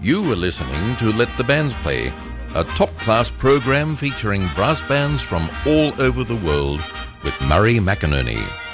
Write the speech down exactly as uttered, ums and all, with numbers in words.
You were listening to Let the Bands Play, a top-class program featuring brass bands from all over the world with Murray McInerney.